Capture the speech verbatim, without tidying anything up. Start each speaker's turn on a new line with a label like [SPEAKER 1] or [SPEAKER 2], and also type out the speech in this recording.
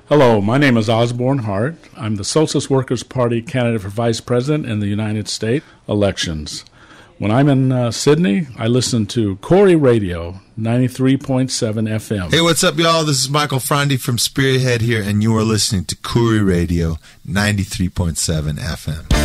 [SPEAKER 1] Hello, my name is Osborne Hart. I'm the Socialist Workers Party candidate for Vice President in the United States elections. When I'm in uh, Sydney, I listen to Corey Radio, ninety-three point seven F M.
[SPEAKER 2] Hey, what's up, y'all? This is Michael Frandy from Spearhead here, and you are listening to Corey Radio, ninety-three point seven F M.